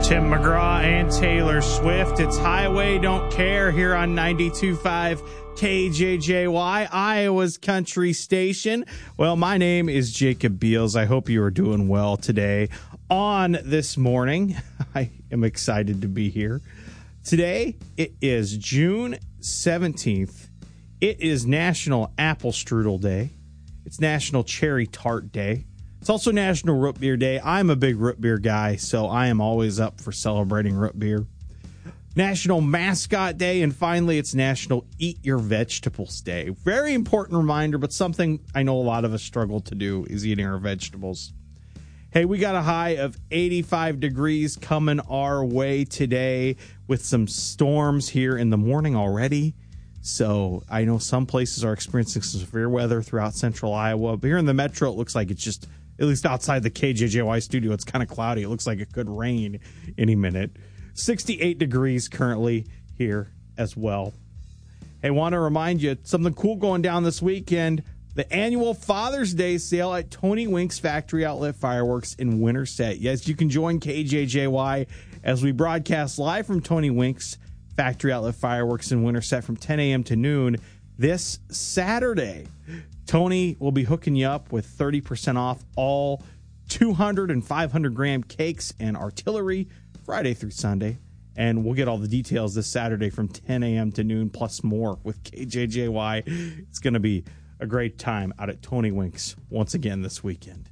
Tim McGraw and Taylor Swift. It's Highway Don't Care here on 92.5 KJJY, Iowa's country station. Well, my name is Jacob Beals. I hope you are doing well today on this morning. I am excited to be here. Today, it is June 17th. It is National Apple Strudel Day. It's National Cherry Tart Day. It's also National Root Beer Day. I'm a big root beer guy, so I am always up for celebrating root beer. National Mascot Day, and finally, it's National Eat Your Vegetables Day. Very important reminder, but something I know a lot of us struggle to do is eating our vegetables. Hey, we got a high of 85 degrees coming our way today with some storms here in the morning already. So I know some places are experiencing some severe weather throughout central Iowa, but here in the metro, it looks like it's just, at least outside the KJJY studio, it's kind of cloudy. It looks like it could rain any minute. 68 degrees currently here as well. Hey, want to remind you, something cool going down this weekend. The annual Father's Day sale at Tony Wink's Factory Outlet Fireworks in Winterset. Yes, you can join KJJY as we broadcast live from Tony Wink's Factory Outlet Fireworks in Winterset from 10 a.m. to noon this Saturday. Tony will be hooking you up with 30% off all 200 and 500 gram cakes and artillery Friday through Sunday. And we'll get all the details this Saturday from 10 a.m. to noon plus more with KJJY. It's going to be a great time out at Tony Wink's once again this weekend.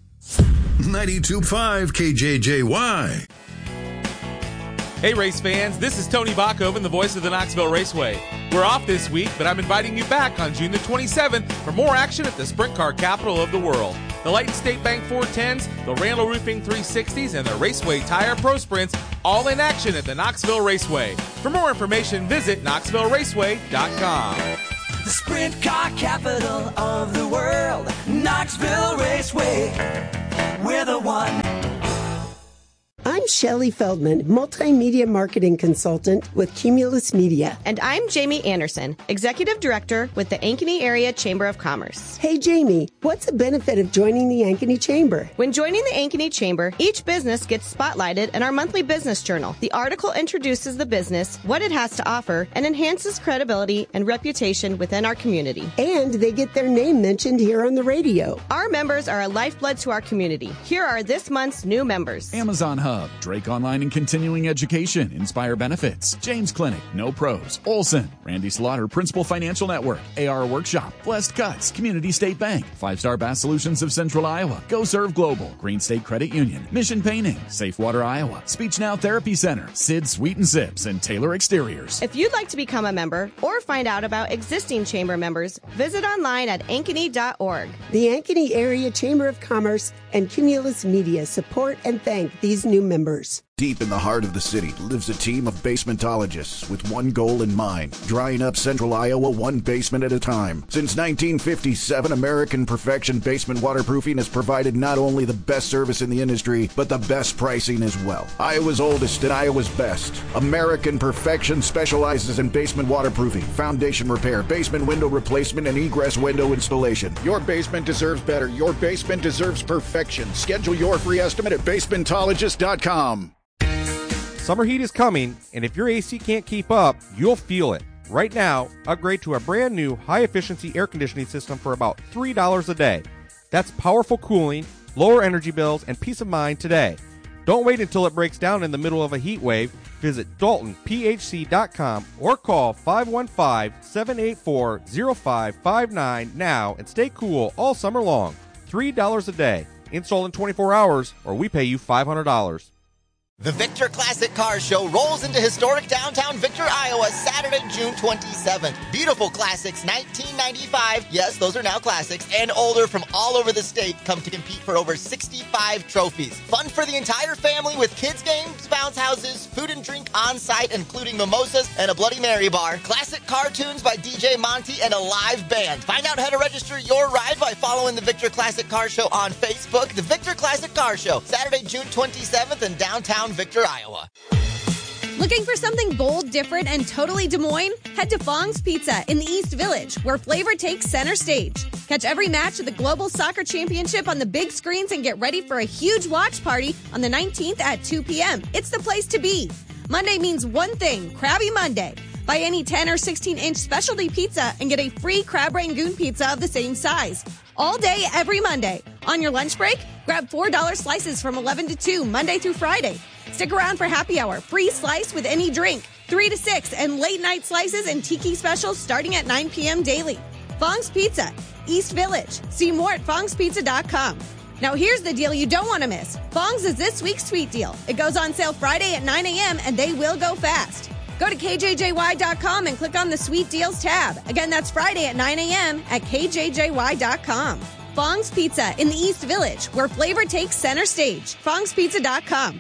92.5 KJJY. Hey race fans, this is Tony Bachhoven, the voice of the Knoxville Raceway. We're off this week, but I'm inviting you back on June the 27th for more action at the sprint car capital of the world. The Lighton State Bank 410s, the Randall Roofing 360s, and the Raceway Tire Pro Sprints, all in action at the Knoxville Raceway. For more information, visit KnoxvilleRaceway.com. The sprint car capital of the world, Knoxville Raceway. We're the one. I'm Shelley Feldman, multimedia marketing consultant with Cumulus Media. And I'm Jamie Anderson, executive director with the Ankeny Area Chamber of Commerce. Hey, Jamie, what's the benefit of joining the Ankeny Chamber? When joining the Ankeny Chamber, each business gets spotlighted in our monthly business journal. The article introduces the business, what it has to offer, and enhances credibility and reputation within our community. And they get their name mentioned here on the radio. Our members are a lifeblood to our community. Here are this month's new members. Amazon Hub, Drake Online and Continuing Education, Inspire Benefits, James Clinic, No Pros, Olson, Randy Slaughter, Principal Financial Network, AR Workshop, Blessed Cuts, Community State Bank, 5-Star Bass Solutions of Central Iowa, Go Serve Global, Green State Credit Union, Mission Painting, Safe Water Iowa, Speech Now Therapy Center, Sid Sweet and Sips, and Taylor Exteriors. If you'd like to become a member or find out about existing chamber members, visit online at ankeny.org. The Ankeny Area Chamber of Commerce and Cumulus Media support and thank these new members. Deep in the heart of the city lives a team of basementologists with one goal in mind, drying up central Iowa one basement at a time. Since 1957, American Perfection Basement Waterproofing has provided not only the best service in the industry, but the best pricing as well. Iowa's oldest and Iowa's best. American Perfection specializes in basement waterproofing, foundation repair, basement window replacement, and egress window installation. Your basement deserves better. Your basement deserves perfection. Schedule your free estimate at basementologist.com. Summer heat is coming, and if your AC can't keep up, you'll feel it. Right now, upgrade to a brand new high-efficiency air conditioning system for about $3 a day. That's powerful cooling, lower energy bills, and peace of mind today. Don't wait until it breaks down in the middle of a heat wave. Visit DaltonPHC.com or call 515-784-0559 now and stay cool all summer long. $3 a day. Install in 24 hours, or we pay you $500. The Victor Classic Car Show rolls into historic downtown Victor, Iowa, Saturday, June 27th. Beautiful classics, 1995, yes, those are now classics, and older from all over the state come to compete for over 65 trophies. Fun for the entire family with kids games, bounce houses, food and drink on site, including mimosas and a Bloody Mary bar, classic cartoons by DJ Monty, and a live band. Find out how to register your ride by following the Victor Classic Car Show on Facebook. The Victor Classic Car Show, Saturday, June 27th in downtown Victor, Iowa. Looking for something bold, different, and totally Des Moines? Head to Fong's Pizza in the East Village, where flavor takes center stage. Catch every match of the Global Soccer Championship on the big screens and get ready for a huge watch party on the 19th at 2 p.m. It's the place to be. Monday means one thing, Krabby Monday. Buy any 10 or 16-inch specialty pizza and get a free Crab Rangoon pizza of the same size. All day, every Monday. On your lunch break, grab $4 slices from 11 to 2, Monday through Friday. Stick around for happy hour, free slice with any drink, 3 to 6, and late night slices and tiki specials starting at 9 p.m. daily. Fong's Pizza, East Village. See more at fongspizza.com. Now here's the deal you don't want to miss. Fong's is this week's sweet deal. It goes on sale Friday at 9 a.m. and they will go fast. Go to KJJY.com and click on the Sweet Deals tab. Again, that's Friday at 9 a.m. at KJJY.com. Fong's Pizza in the East Village, where flavor takes center stage. Fong'sPizza.com.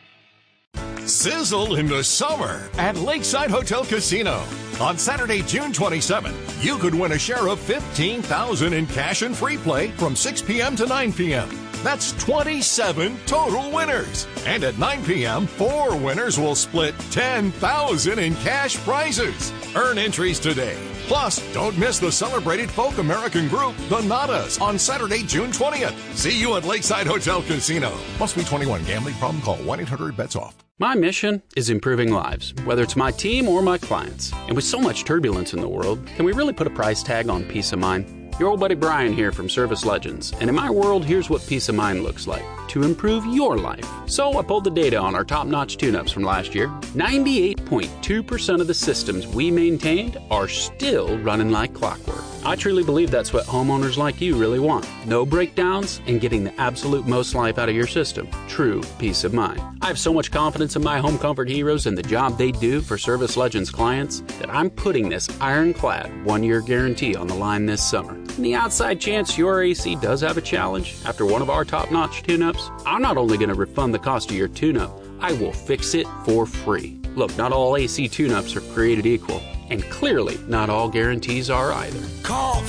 Sizzle in the summer at Lakeside Hotel Casino. On Saturday, June 27th, you could win a share of $15,000 in cash and free play from 6 p.m. to 9 p.m. That's 27 total winners. And at 9 p.m., 4 winners will split $10,000 in cash prizes. Earn entries today. Plus, don't miss the celebrated folk American group, the Nadas, on Saturday, June 20th. See you at Lakeside Hotel Casino. Must be 21. Gambling problem? Call 1-800-BETS-OFF. My mission is improving lives, whether it's my team or my clients. And with so much turbulence in the world, can we really put a price tag on peace of mind? Your old buddy Brian here from Service Legends. And in my world, here's what peace of mind looks like to improve your life. So I pulled the data on our top-notch tune-ups from last year. 98.2% of the systems we maintained are still running like clockwork. I truly believe that's what homeowners like you really want. No breakdowns and getting the absolute most life out of your system. True peace of mind. I have so much confidence in my home comfort heroes and the job they do for Service Legends clients that I'm putting this ironclad 1-year guarantee on the line this summer. In the outside chance your AC does have a challenge after one of our top-notch tune-ups, I'm not only going to refund the cost of your tune-up, I will fix it for free. Look, not all AC tune-ups are created equal, and clearly not all guarantees are either. Call